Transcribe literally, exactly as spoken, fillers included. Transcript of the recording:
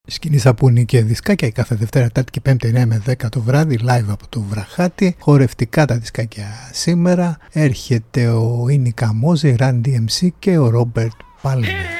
Σκηνή σαπούνι και δισκάκια κάθε Δευτέρα, Τετάρτη και Πέμπτη εννιά με δέκα το βράδυ, live από το Βραχάτι. Χορευτικά τα δισκάκια σήμερα. Έρχεται ο Ίνι Καμόζη, Run ντι εμ σι και ο Ρόμπερτ Πάλμερ.